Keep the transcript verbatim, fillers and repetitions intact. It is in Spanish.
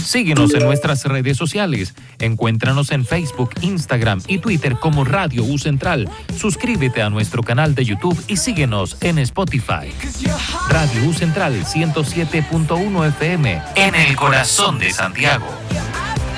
Síguenos en nuestras redes sociales. Encuéntranos en Facebook, Instagram y Twitter como Radio U Central. Suscríbete a nuestro canal de YouTube y síguenos en Spotify. Radio U Central ciento siete punto uno F M en el corazón de Santiago.